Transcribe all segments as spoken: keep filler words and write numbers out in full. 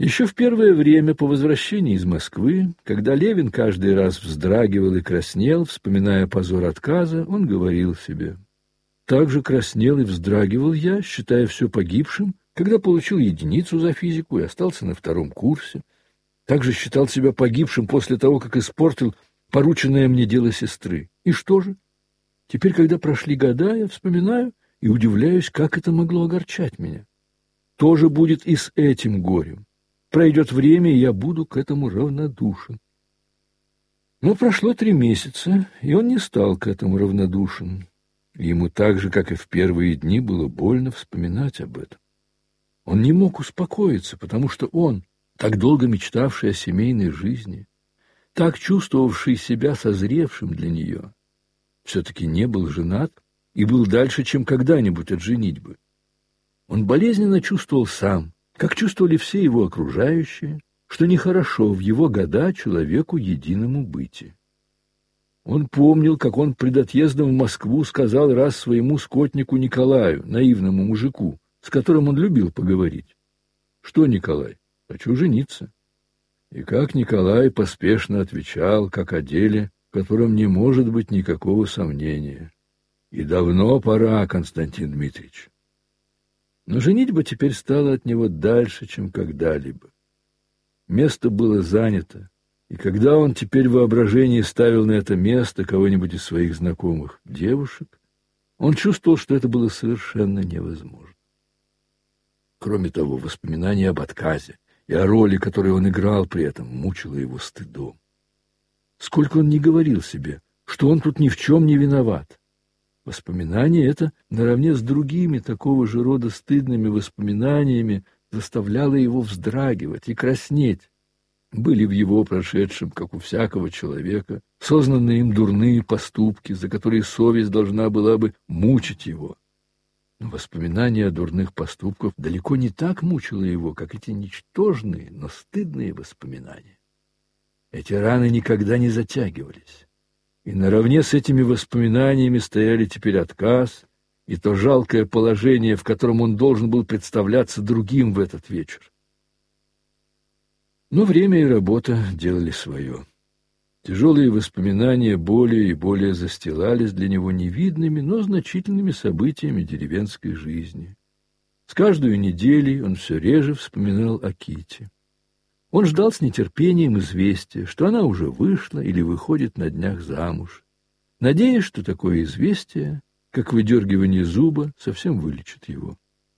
Еще в первое время по возвращении из Москвы, когда Левин каждый раз вздрагивал и краснел, вспоминая позор отказа, он говорил себе: «Так же краснел и вздрагивал я, считая все погибшим, когда получил единицу за физику и остался на втором курсе. Также считал себя погибшим после того, как испортил порученное мне дело сестры. И что же? Теперь, когда прошли года, я вспоминаю и удивляюсь, как это могло огорчать меня. То же будет и с этим горем. Пройдет время, и я буду к этому равнодушен». Но прошло три месяца, и он не стал к этому равнодушен. Ему так же, как и в первые дни, было больно вспоминать об этом. Он не мог успокоиться, потому что он, так долго мечтавший о семейной жизни, так чувствовавший себя созревшим для нее, все-таки не был женат и был дальше, чем когда-нибудь от женитьбы. Он болезненно чувствовал сам, как чувствовали все его окружающие, что нехорошо в его года человеку единому быти. Он помнил, как он пред отъездом в Москву сказал раз своему скотнику Николаю, наивному мужику, с которым он любил поговорить: «Что, Николай, хочу жениться». И как Николай поспешно отвечал, как о деле, в котором не может быть никакого сомнения: «И давно пора, Константин Дмитриевич». Но женитьба теперь стала от него дальше, чем когда-либо. Место было занято, и когда он теперь в воображении ставил на это место кого-нибудь из своих знакомых девушек, он чувствовал, что это было совершенно невозможно. Кроме того, воспоминание об отказе и о роли, которую он играл при этом, мучило его стыдом. Сколько он не говорил себе, что он тут ни в чем не виноват. Воспоминание это, наравне с другими такого же рода стыдными воспоминаниями, заставляло его вздрагивать и краснеть. Были в его прошедшем, как у всякого человека, сознанные им дурные поступки, за которые совесть должна была бы мучить его. Но воспоминание о дурных поступках далеко не так мучило его, как эти ничтожные, но стыдные воспоминания. Эти раны никогда не затягивались. И наравне с этими воспоминаниями стояли теперь отказ и то жалкое положение, в котором он должен был представляться другим в этот вечер. Но время и работа делали свое. Тяжелые воспоминания более и более застилались для него невидными, но значительными событиями деревенской жизни. С каждой неделей он все реже вспоминал о Ките. Он ждал с нетерпением известия, что она уже вышла или выходит на днях замуж, надеясь, что такое известие, как выдергивание зуба, совсем вылечит его.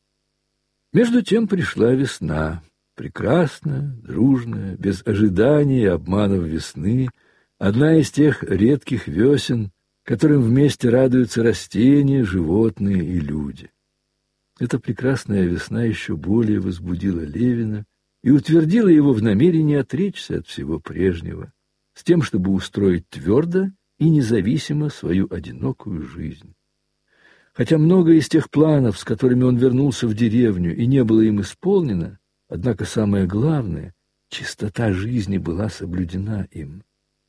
Между тем пришла весна, прекрасная, дружная, без ожиданий и обманов весны, одна из тех редких весен, которым вместе радуются растения, животные и люди. Эта прекрасная весна еще более возбудила Левина и утвердила его в намерении отречься от всего прежнего, с тем, чтобы устроить твердо и независимо свою одинокую жизнь. Хотя многое из тех планов, с которыми он вернулся в деревню, и не было им исполнено, однако самое главное — чистота жизни была соблюдена им.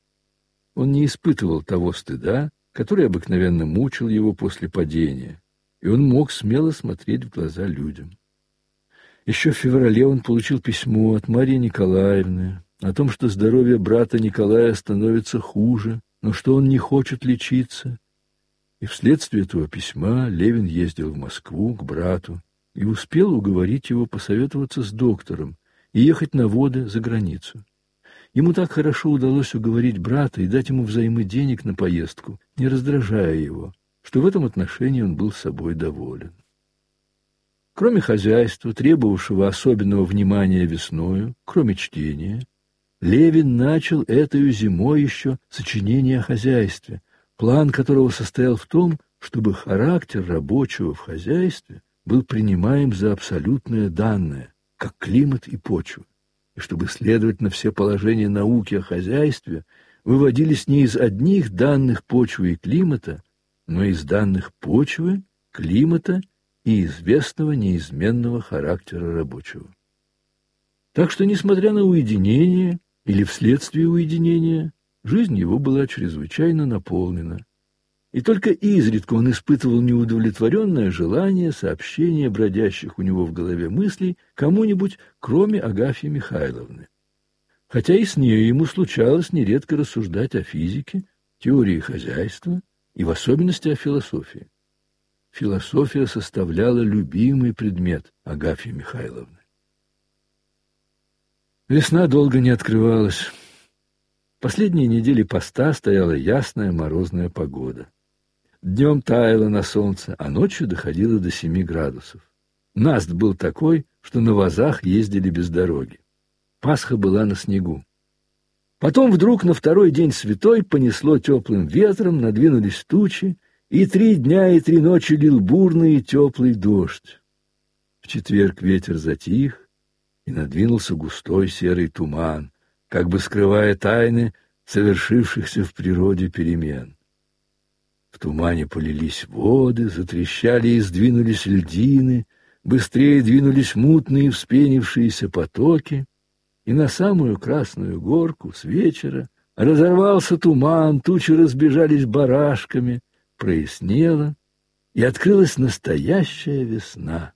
Он не испытывал того стыда, который обыкновенно мучил его после падения, и он мог смело смотреть в глаза людям. Еще в феврале он получил письмо от Марьи Николаевны о том, что здоровье брата Николая становится хуже, но что он не хочет лечиться. И вследствие этого письма Левин ездил в Москву к брату и успел уговорить его посоветоваться с доктором и ехать на воды за границу. Ему так хорошо удалось уговорить брата и дать ему взаймы денег на поездку, не раздражая его, что в этом отношении он был собой доволен. Кроме хозяйства, требовавшего особенного внимания весною, кроме чтения, Левин начал этой зимой еще сочинение о хозяйстве, план которого состоял в том, чтобы характер рабочего в хозяйстве был принимаем за абсолютное данное, как климат и почва, и чтобы, следовательно, все положения науки о хозяйстве выводились не из одних данных почвы и климата, но из данных почвы, климата и известного неизменного характера рабочего. Так что, несмотря на уединение или вследствие уединения, жизнь его была чрезвычайно наполнена, и только изредка он испытывал неудовлетворенное желание сообщения бродящих у него в голове мыслей кому-нибудь, кроме Агафьи Михайловны. Хотя и с ней ему случалось нередко рассуждать о физике, теории хозяйства и в особенности о философии. Философия составляла любимый предмет Агафьи Михайловны. Весна долго не открывалась. Последние недели поста стояла ясная морозная погода. Днем таяло на солнце, а ночью доходило до семи градусов. Наст был такой, что на вазах ездили без дороги. Пасха была на снегу. Потом вдруг на второй день святой понесло теплым ветром, надвинулись тучи, и три дня и три ночи лил бурный и теплый дождь. В четверг ветер затих, и надвинулся густой серый туман, как бы скрывая тайны совершившихся в природе перемен. В тумане полились воды, затрещали и сдвинулись льдины, быстрее двинулись мутные вспенившиеся потоки, и на самую Красную Горку с вечера разорвался туман, тучи разбежались барашками, прояснело, и открылась настоящая весна.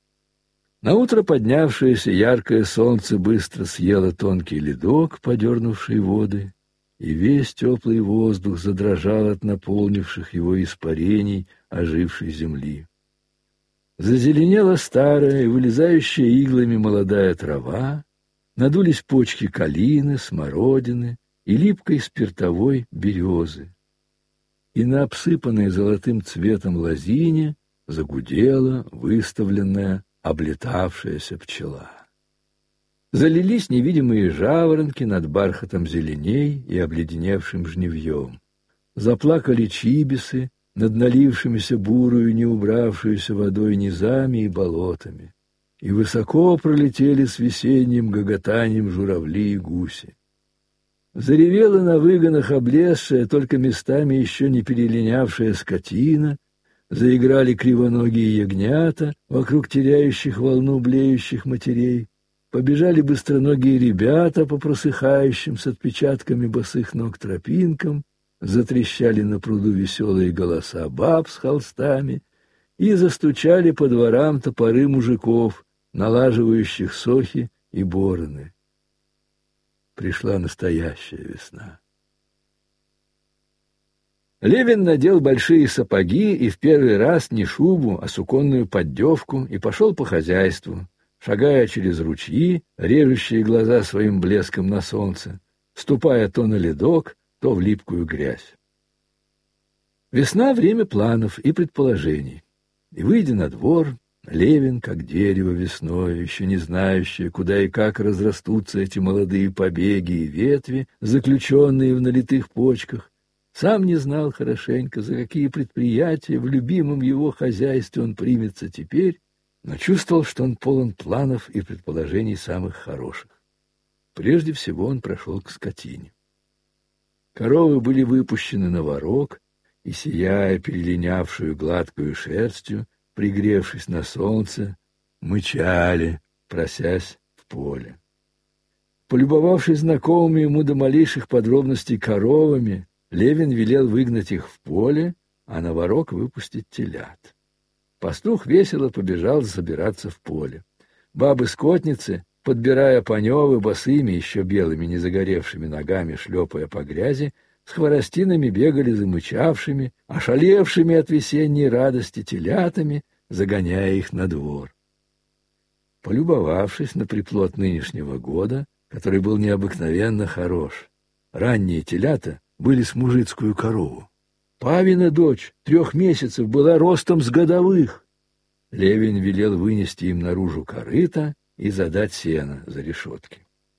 Наутро поднявшееся яркое солнце быстро съело тонкий ледок, подернувший воды, и весь теплый воздух задрожал от наполнивших его испарений ожившей земли. Зазеленела старая, вылезающая иглами молодая трава, надулись почки калины, смородины и липкой спиртовой березы. И на обсыпанной золотым цветом лозине загудела выставленная, облетавшаяся пчела. Залились невидимые жаворонки над бархатом зеленей и обледеневшим жнивьем. Заплакали чибисы над налившимися бурую, не убравшуюся водой низами и болотами. И высоко пролетели с весенним гоготанием журавли и гуси. Заревела на выгонах облезшая, только местами еще не перелинявшая скотина, заиграли кривоногие ягнята вокруг теряющих волну блеющих матерей, побежали быстроногие ребята по просыхающим с отпечатками босых ног тропинкам, затрещали на пруду веселые голоса баб с холстами и застучали по дворам топоры мужиков, налаживающих сохи и бороны. Пришла настоящая весна. Левин надел большие сапоги и в первый раз не шубу, а суконную поддевку и пошел по хозяйству, шагая через ручьи, режущие глаза своим блеском на солнце, ступая то на ледок, то в липкую грязь. Весна — время планов и предположений. И, выйдя на двор, Левин, как дерево весной, еще не знающее, куда и как разрастутся эти молодые побеги и ветви, заключенные в налитых почках, сам не знал хорошенько, за какие предприятия в любимом его хозяйстве он примется теперь, но чувствовал, что он полон планов и предположений самых хороших. Прежде всего он прошел к скотине. Коровы были выпущены на ворог, и, сияя перелинявшую гладкую шерстью, пригревшись на солнце, мычали, просясь в поле. Полюбовавшись знакомыми ему до малейших подробностей коровами, Левин велел выгнать их в поле, а на ворог выпустить телят. Пастух весело побежал забираться в поле. Бабы-скотницы, подбирая паневы босыми, еще белыми незагоревшими ногами, шлепая по грязи, с хворостинами бегали замычавшими, ошалевшими от весенней радости телятами, загоняя их на двор. Полюбовавшись на приплод нынешнего года, который был необыкновенно хорош, ранние телята были с мужицкую корову. Павина дочь трех месяцев была ростом с годовых. Левин велел вынести им наружу корыто и задать сено за решетки.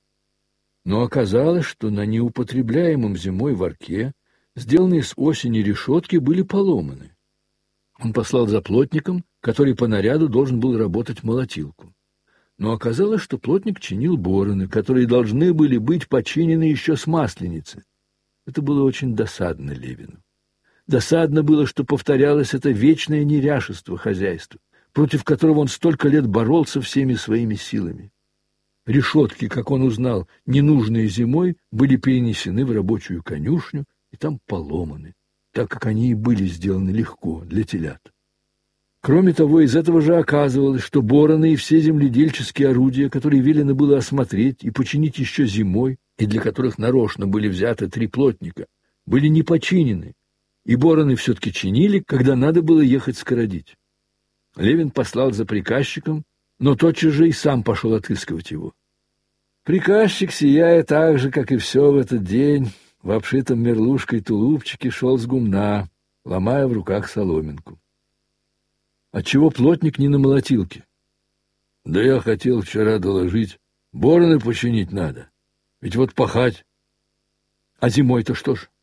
Но оказалось, что на неупотребляемом зимой ворке, сделанные с осени решетки, были поломаны. Он послал за плотником, который по наряду должен был работать молотилку. Но оказалось, что плотник чинил бороны, которые должны были быть починены еще с Масленицы. Это было очень досадно Левину. Досадно было, что повторялось это вечное неряшество хозяйства, против которого он столько лет боролся всеми своими силами. Решетки, как он узнал, ненужные зимой, были перенесены в рабочую конюшню и там поломаны. так как они и были сделаны легко для телят. Кроме того, из этого же оказывалось, что бороны и все земледельческие орудия, которые велено было осмотреть и починить еще зимой, и для которых нарочно были взяты три плотника, были не починены, и бороны все-таки чинили, когда надо было ехать скородить. Левин послал за приказчиком, но тотчас же и сам пошел отыскивать его. Приказчик, сияя так же, как и все в этот день, в обшитом мерлушкой тулупчике шел с гумна, ломая в руках соломинку. Отчего плотник не на молотилке? Да я хотел вчера доложить, бороны починить надо, ведь вот пахать. А зимой-то что ж?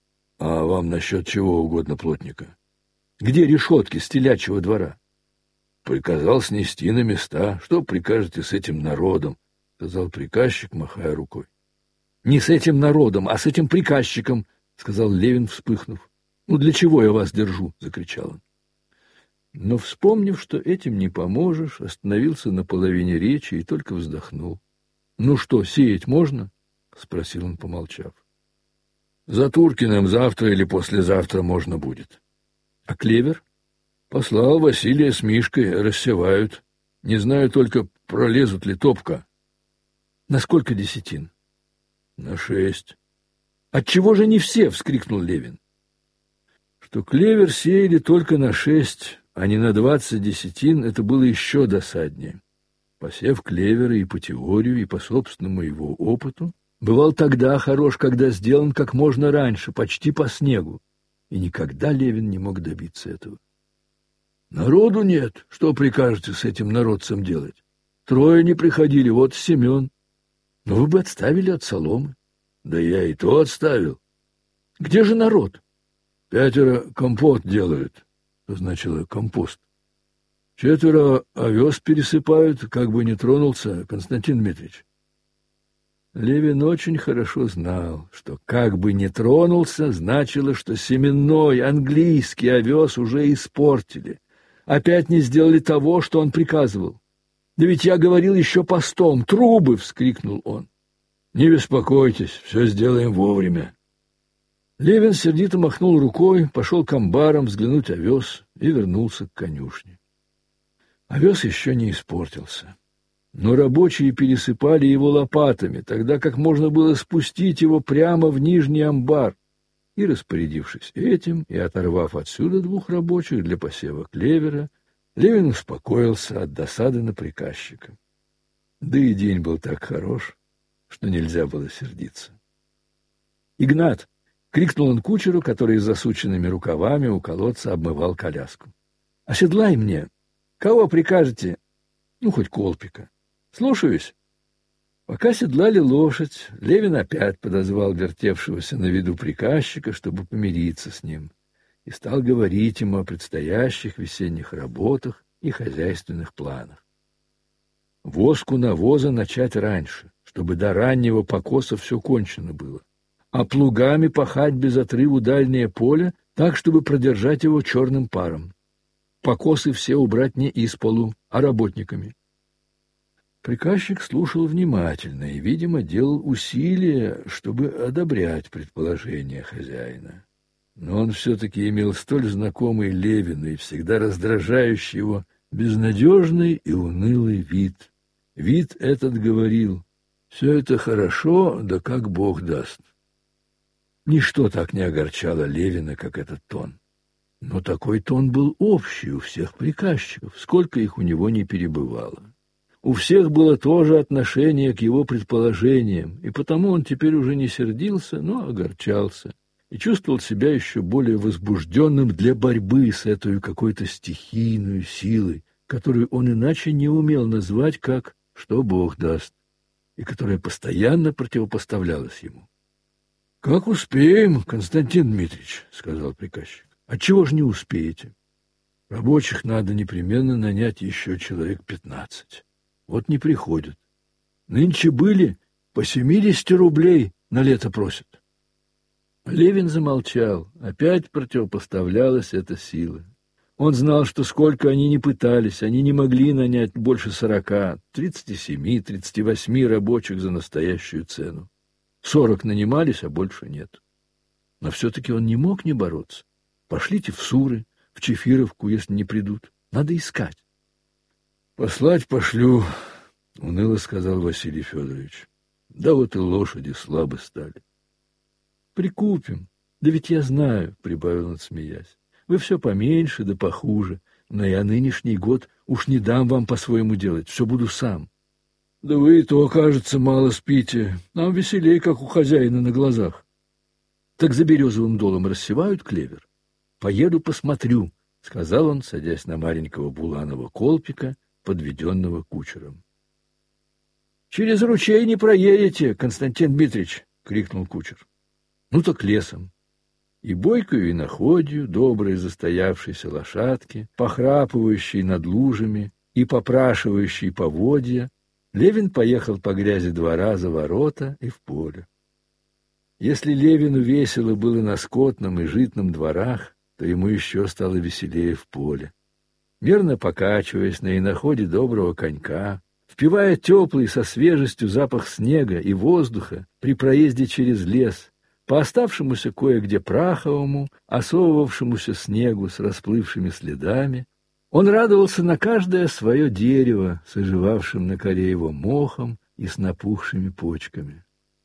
А вам насчет чего угодно плотника? Где решетки с телячьего двора? Приказал снести на места. Что прикажете с этим народом? Сказал приказчик, махая рукой. Не с этим народом, а с этим приказчиком, сказал Левин, вспыхнув. Ну для чего я вас держу? Закричал он. Но, вспомнив, что этим не поможешь, остановился на половине речи и только вздохнул. Ну что, сеять можно? Спросил он, помолчав. За Туркиным завтра или послезавтра можно будет. А клевер? Послал Василия с Мишкой, рассевают. Не знаю только, пролезут ли топка. На сколько десятин? На шесть. Отчего же не все? Вскрикнул Левин. Что клевер сеяли только на шесть, а не на двадцать десятин, это было еще досаднее. Посев клевера и по теорию, и по собственному его опыту, бывал тогда хорош, когда сделан как можно раньше, почти по снегу. И никогда Левин не мог добиться этого. Народу нет. Что прикажете с этим народцем делать? Трое не приходили, вот Семен. Но вы бы отставили от соломы. Да я и то отставил. Где же народ? Пятеро компот делают. Что значило компост? Четверо овес пересыпают, как бы не тронулся Константин Дмитриевич. Левин очень хорошо знал, что «как бы не тронулся» значило, что семенной английский овес уже испортили. Опять не сделали того, что он приказывал. «Да ведь я говорил еще постом! Трубы!» — вскрикнул он. «Не беспокойтесь, все сделаем вовремя». Левин сердито махнул рукой, пошел к амбарам взглянуть овес и вернулся к конюшне. Овес еще не испортился. Но рабочие пересыпали его лопатами, тогда как можно было спустить его прямо в нижний амбар. И, распорядившись этим и оторвав отсюда двух рабочих для посева клевера, Левин успокоился от досады на приказчика. Да и день был так хорош, что нельзя было сердиться. «Игнат!» — крикнул он кучеру, который с засученными рукавами у колодца обмывал коляску. «Оседлай мне! Кого прикажете? Ну, хоть Колпика. Слушаюсь». Пока седлали лошадь, Левин опять подозвал вертевшегося на виду приказчика, чтобы помириться с ним, и стал говорить ему о предстоящих весенних работах и хозяйственных планах. Воску навоза начать раньше, чтобы до раннего покоса все кончено было, а плугами пахать без отрыву дальнее поле, так, чтобы продержать его черным паром. Покосы все убрать не исполу, а работниками. Приказчик слушал внимательно и, видимо, делал усилия, чтобы одобрять предположение хозяина. Но он все-таки имел столь знакомый Левину и всегда раздражающий его безнадежный и унылый вид. Вид этот говорил: «Все это хорошо, да как Бог даст». Ничто так не огорчало Левина, как этот тон. Но такой тон был общий у всех приказчиков, сколько их у него не перебывало. У всех было тоже отношение к его предположениям, и потому он теперь уже не сердился, но огорчался и чувствовал себя еще более возбужденным для борьбы с этой какой-то стихийной силой, которую он иначе не умел назвать как «что Бог даст», и которая постоянно противопоставлялась ему. — Как успеем, Константин Дмитриевич, — сказал приказчик. — Отчего ж не успеете? Рабочих надо непременно нанять еще человек пятнадцать. Вот не приходят. Нынче были, по семьдесят рублей на лето просят. Левин замолчал. Опять противопоставлялась эта сила. Он знал, что сколько они ни пытались, они не могли нанять больше сорока, тридцати семи, тридцати восьми рабочих за настоящую цену. Сорок нанимались, а больше нет. Но все-таки он не мог не бороться. Пошлите в Суры, в Чефировку, если не придут. Надо искать. Послать пошлю, уныло сказал Василий Федорович. Да вот и лошади слабы стали. Прикупим. Да ведь я знаю, прибавил он, смеясь. Вы все поменьше да похуже, но я нынешний год уж не дам вам по-своему делать, все буду сам. Да вы и то, кажется, мало спите. Нам веселей, как у хозяина на глазах. Так за березовым долом рассевают клевер. Поеду посмотрю, сказал он, садясь на маленького буланого колпика, подведенного кучером. Через ручей не проедете, Константин Дмитриевич, крикнул кучер. Ну так лесом. И бойкою иноходью, добрые застоявшиеся лошадки, похрапывающие над лужами и попрашивающие поводья, Левин поехал по грязи двора за ворота и в поле. Если Левину весело было на скотном и житном дворах, то ему еще стало веселее в поле. Мерно покачиваясь на иноходе доброго конька, впивая теплый со свежестью запах снега и воздуха при проезде через лес, по оставшемуся кое-где праховому, осовывавшемуся снегу с расплывшими следами, он радовался на каждое свое дерево, с оживавшим на коре его мохом и с напухшими почками.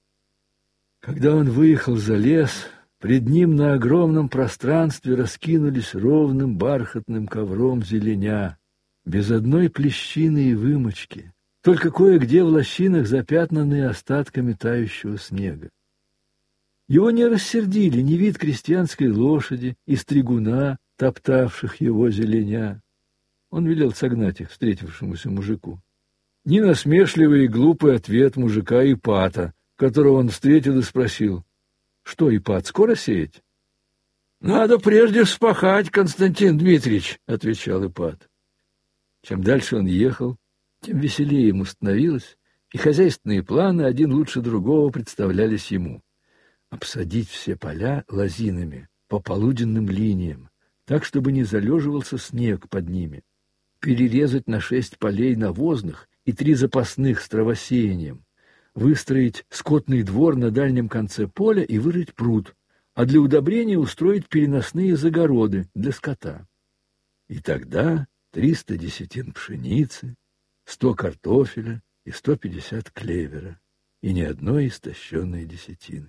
Когда он выехал за лес, пред ним на огромном пространстве раскинулись ровным бархатным ковром зеленя, без одной плещины и вымочки, только кое-где в лощинах запятнанные остатками тающего снега. Его не рассердили ни вид крестьянской лошади и стригуна, топтавших его зеленя. Он велел согнать их встретившемуся мужику. Ни насмешливый и глупый ответ мужика Ипата, которого он встретил и спросил: «Что, Ипат, скоро сеять?» «Надо прежде вспахать, Константин Дмитриевич», — отвечал Ипат. Чем дальше он ехал, тем веселее ему становилось, и хозяйственные планы один лучше другого представлялись ему. Обсадить все поля лозинами по полуденным линиям, так, чтобы не залеживался снег под ними, перерезать на шесть полей навозных и три запасных с травосеянием, выстроить скотный двор на дальнем конце поля и вырыть пруд, а для удобрения устроить переносные загороды для скота. И тогда триста десятин пшеницы, сто картофеля и сто пятьдесят клевера, и ни одной истощенной десятины.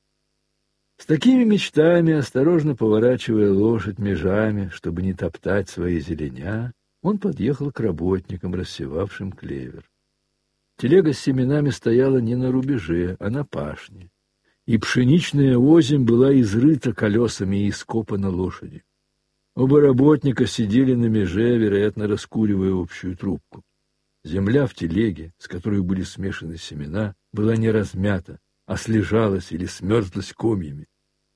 С такими мечтами, осторожно поворачивая лошадь межами, чтобы не топтать свои зеленя, он подъехал к работникам, рассевавшим клевер. Телега с семенами стояла не на рубеже, а на пашне, и пшеничная озимь была изрыта колесами и ископана лошади. Оба работника сидели на меже, вероятно, раскуривая общую трубку. Земля в телеге, с которой были смешаны семена, была не размята, а слежалась или смерзлась комьями.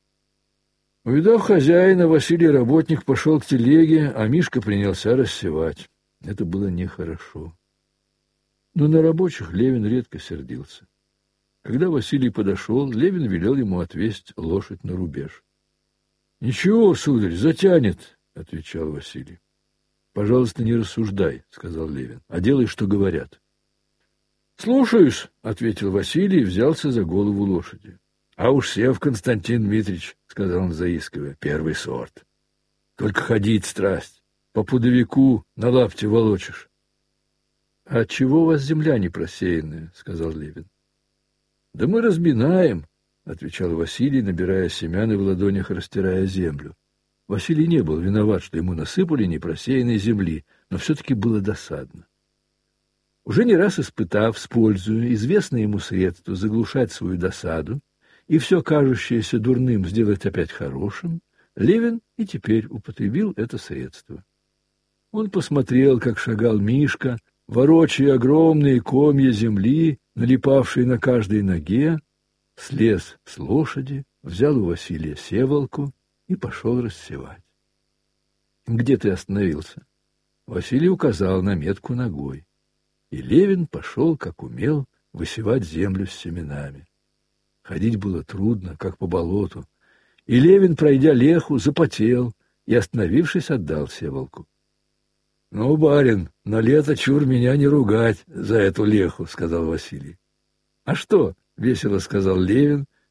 Увидав хозяина, Василий работник пошел к телеге, а Мишка принялся рассевать. Это было нехорошо. Но на рабочих Левин редко сердился. Когда Василий подошел, Левин велел ему отвезть лошадь на рубеж. — Ничего, сударь, затянет, — отвечал Василий. — Пожалуйста, не рассуждай, — сказал Левин, — а делай, что говорят. — Слушаюсь, — ответил Василий и взялся за голову лошади. — А уж сев, Константин Дмитриевич, — сказал он, заискивая, — первый сорт. Только ходить страсть, по пудовику на лапте волочишь. — А отчего у вас земля не просеянная? — сказал Левин. — Да мы разбинаем, — отвечал Василий, набирая семян и в ладонях растирая землю. Василий не был виноват, что ему насыпали непросеянной земли, но все-таки было досадно. Уже не раз испытав, используя известное ему средство заглушать свою досаду и все кажущееся дурным сделать опять хорошим, Левин и теперь употребил это средство. Он посмотрел, как шагал Мишка, ворочая огромные комья земли, налипавшие на каждой ноге, слез с лошади, взял у Василия севалку и пошел рассевать. — Где ты остановился? Василий указал на метку ногой. И Левин пошел, как умел, высевать землю с семенами. Ходить было трудно, как по болоту, и Левин, пройдя леху, запотел и, остановившись, отдал севалку. — Ну, барин, на лето чур меня не ругать за эту леху, — сказал Василий. — А что? — весело сказал Левин,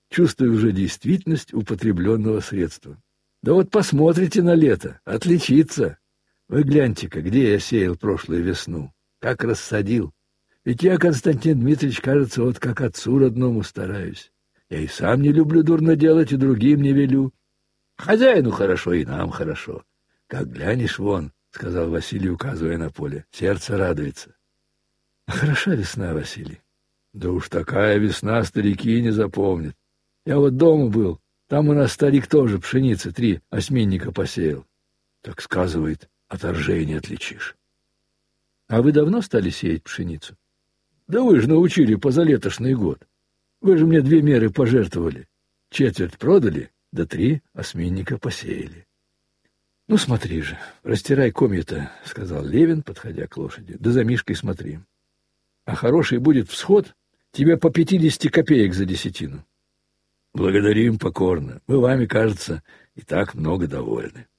чувствуя уже действительность употребленного средства. Да вот посмотрите на лето, отличится. Вы гляньте-ка, где я сеял прошлую весну, как рассадил. Ведь я, Константин Дмитриевич, кажется, вот как отцу родному стараюсь. Я и сам не люблю дурно делать, и другим не велю. Хозяину хорошо, и нам хорошо. Как глянешь вон, — сказал Василий, указывая на поле, — сердце радуется. Хороша весна, Василий. Да уж такая весна старики не запомнят. Я вот дома был, там у нас старик тоже пшеницы три осьминника посеял. Так сказывает, от ржей не отличишь. А вы давно стали сеять пшеницу? Да вы же научили позалетошный год. Вы же мне две меры пожертвовали. Четверть продали, да три осьминника посеяли. — Ну, смотри же, растирай комья-то, — сказал Левин, подходя к лошади. — Да за Мишкой смотри. А хороший будет всход, тебе по пятидесяти копеек за десятину. — Благодарим покорно. Мы вами, кажется, и так много довольны.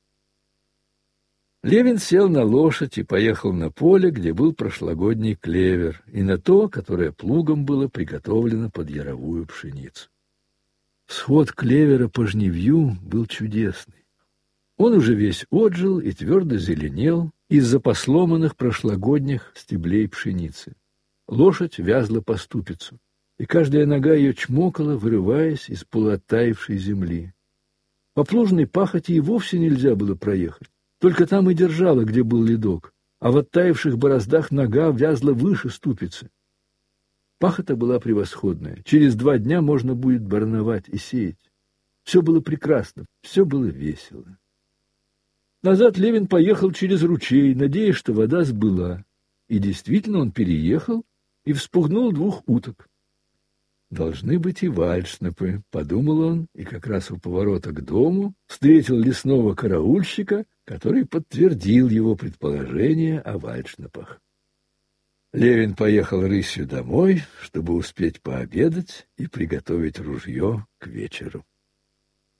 Левин сел на лошадь и поехал на поле, где был прошлогодний клевер, и на то, которое плугом было приготовлено под яровую пшеницу. Всход клевера по жнивью был чудесный. Он уже весь отжил и твердо зеленел из-за посломанных прошлогодних стеблей пшеницы. Лошадь вязла по ступицу, и каждая нога ее чмокала, вырываясь из полуоттаившей земли. По плужной пахоте и вовсе нельзя было проехать. Только там и держала, где был ледок, а в оттаивших бороздах нога вязла выше ступицы. Пахота была превосходная. Через два дня можно будет барановать и сеять. Все было прекрасно, все было весело. Назад Левин поехал через ручей, надеясь, что вода сбыла. И действительно он переехал и вспугнул двух уток. «Должны быть и вальшнепы», — подумал он, и как раз у поворота к дому встретил лесного караульщика, который подтвердил его предположение о вальшнепах. Левин поехал рысью домой, чтобы успеть пообедать и приготовить ружье к вечеру.